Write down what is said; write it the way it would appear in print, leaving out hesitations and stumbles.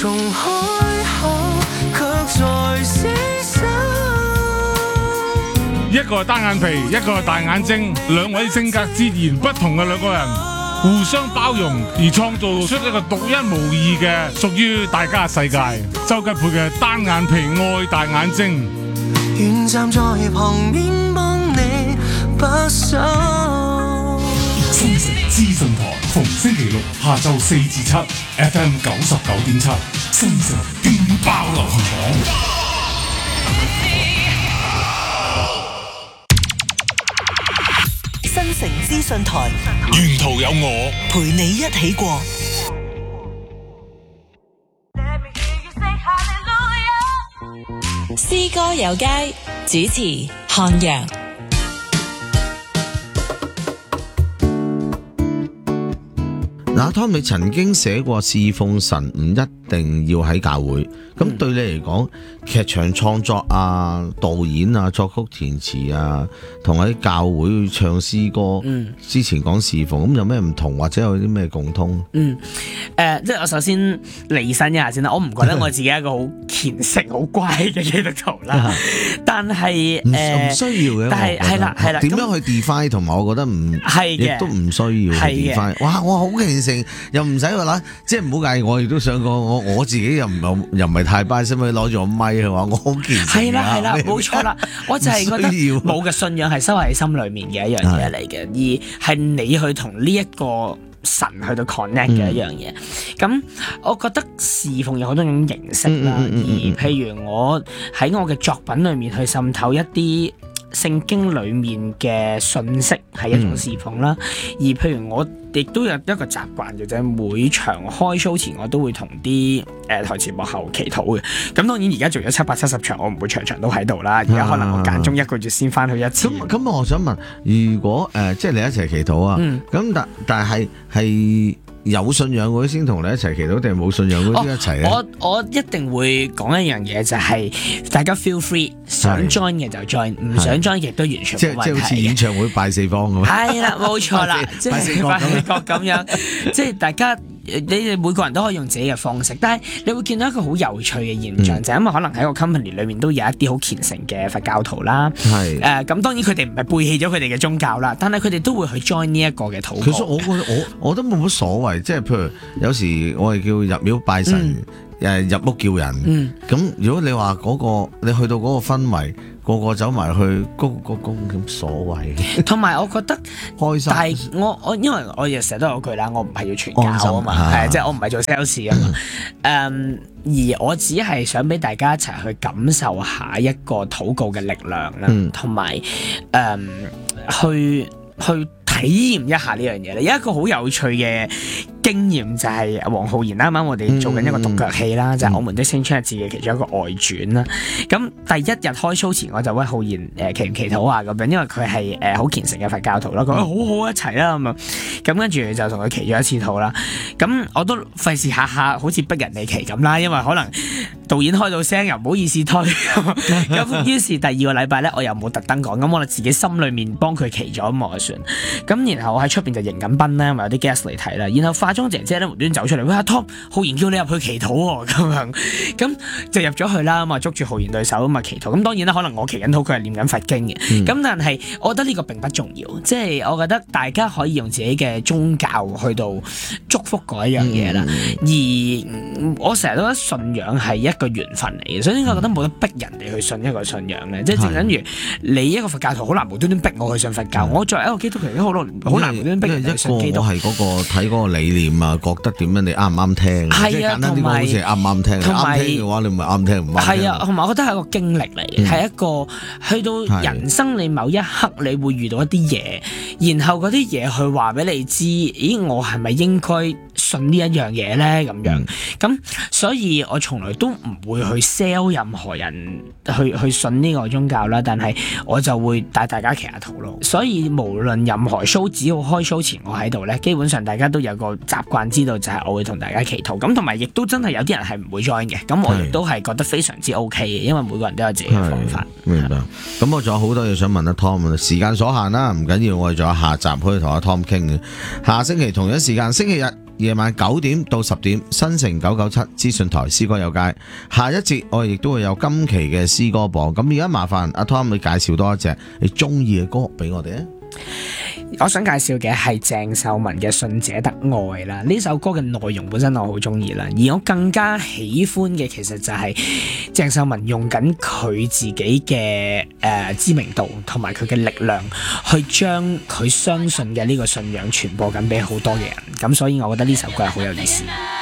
重開口，卻在廝守。 一個係單眼皮，一個係大眼睛，兩位性格截然不同嘅兩個人，互相包容而創造出一個獨一無二嘅屬於大家嘅世界。周吉佩嘅單眼皮愛大眼睛， 願站在旁邊幫你把守。 星城資訊台逢星期六下晝4至7 FM 99.7，星城電爆流行榜。 新城資訊台， 沿途有我陪你一起過。 詩歌有街，主持漢陽。 嗱，Tom，你曾經寫過侍奉神唔一定要喺教會，咁對你嚟講，劇場創作啊、導演啊、作曲填詞啊，同喺教會唱詩歌，之前講侍奉，咁有咩唔同，或者有啲咩共通？ 即係我首先離身一下先啦，我唔覺得我自己係一個好虔誠、好乖嘅基督徒啦，但係唔需要嘅， 但係係啦， 點樣去 define 同埋，我覺得唔係嘅，亦都唔需要去 define。哇，我好虔誠，又唔使話啦，即係唔好介意。我亦都想講，我自己又唔係太拜，使唔使攞住個咪去話我好虔誠？係啦， 冇錯啦，我就係覺得冇嘅信仰係收喺心裏面嘅一樣嘢嚟嘅，而係你去同呢一個神去到 connect 嘅一樣嘢。咁我覺得侍奉有好多種形式啦，而譬如我喺我嘅作品裏面去滲透一啲聖經裏面嘅信息係一種侍奉啦，而譬如我亦都有一個習慣嘅啫，每場開 show 前我都會同啲台前幕後祈禱嘅。咁當然而家做咗770場，我唔會場場都喺度啦。而家可能我間中一個月先翻去一次。 咁我想問，如果即係你一齊祈禱啊，咁但係有信仰嗰啲先同你一齊祈禱，定係冇信仰嗰啲一齊咧？ 我一定會講一樣嘢，就係大家 feel free， 想 join 嘅就 join， 唔想 join 亦都完全冇問題。 即係好似演唱會拜四方咁。係啦，冇錯啦，即係拜四角咁樣，即係大家。你哋每個人都可以用自己嘅方式，但係你會見到一個好有趣嘅現象，就係因為可能喺個 company 裏面都有一啲好虔誠嘅佛教徒啦。係咁當然佢哋唔係背棄咗佢哋嘅宗教啦，但係佢哋都會去 join 呢一個嘅禱告。 其實我覺得我都冇乜所謂，即係譬如有時我係叫入廟拜神，入屋叫人。咁如果你話嗰個你去到嗰個氛圍，個個走埋去鞠個躬咁所謂。同埋我覺得開心， 但係我因為我亦成日都有句啦，我唔係要傳教啊嘛，即係我唔係做 sales 啊嘛。而我只係想俾大家一齊去感受下一個禱告嘅力量啦，同埋去體驗一下呢樣嘢咧。有一個好有趣嘅經驗就係黃浩然啱啱我哋做緊一個獨腳戲啦，就係我們的青春日誌嘅其中一個外傳啦。咁第一日開 show 前我就問浩然祈唔祈禱啊咁樣，因為佢係好虔誠嘅佛教徒啦，佢話好好一齊啦咁啊。咁跟住就同佢祈咗一次禱啦。咁我都費事下下好似逼人哋祈咁啦，因為可能導演開到聲又唔好意思推。咁於是第二個禮拜咧，我又冇特登講，咁我哋自己心裏面幫佢祈咗咁我就算。咁然後我喺出邊就迎緊賓咧，因為有啲 guest 嚟睇啦。然後化妝姐姐咧無端走出嚟，喂，阿 Tom， 浩然叫你入去祈禱喎，咁樣，咁就入咗去啦，咁啊捉住浩然對手咁啊祈禱。咁當然啦，可能我祈緊禱，佢係念緊佛經嘅。咁但係我覺得呢個並不重要，即係我覺得大家可以用自己嘅宗教去到祝福嗰一樣嘢啦。而我成日都覺得信仰係一個緣分嚟嘅，所以我覺得冇得逼人哋去信一個信仰咧。即係正等於你一個佛教徒好難無端端逼我去信佛教，我作為一個基督徒好難無端端逼人去信基督。 我係嗰個睇嗰個理念啊，覺得點樣你啱唔啱聽？係啊，簡單啲講，好似係啱唔啱聽。啱聽嘅話，你咪啱聽，唔啱聽。係啊， 同埋我覺得係一個經歷嚟嘅，係一個去到人生你某一刻你會遇到一啲嘢，然後嗰啲嘢去話俾你知，咦，我係咪應該信呢一樣嘢咧？咁樣咁，所以我從來都唔會去 sell 任何人去信呢個宗教啦。但係我就會帶大家祈下禱咯。所以無論任何 show， 只要開 show前我喺度咧，基本上大家都有個習慣知道就係我會同大家祈禱。咁同埋亦都真係有啲人係唔會 join 嘅。咁我亦都係覺得非常之 OK 嘅，因為每個人都有自己嘅方法。 明白。咁我仲有好多嘢想問阿 Tom， 時間所限啦，唔緊要，我哋仲有下集可以同阿 Tom 傾嘅。下星期同一時間星期日夜晚9點到10點，新城997資訊台詩歌有街。下一節我哋亦都會有今期嘅詩歌榜。咁而家麻煩阿 Tom 你介紹多一隻你中意嘅歌俾我哋啊！ 我想介紹嘅係鄭秀文嘅《信者得愛》啦，呢首歌嘅內容本身我好中意啦，而我更加喜歡嘅其實就係鄭秀文用緊佢自己嘅知名度同埋佢嘅力量，去將佢相信嘅呢個信仰傳播緊俾好多嘅人，咁所以我覺得呢首歌係好有意思。